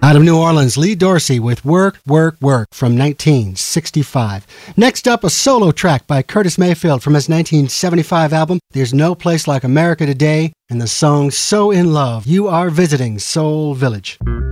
Out of New Orleans, Lee Dorsey with Work, Work, Work from 1965. Next up, a solo track by Curtis Mayfield from his 1975 album, There's No Place Like America Today, and the song So In Love, You Are Visiting Soul Village.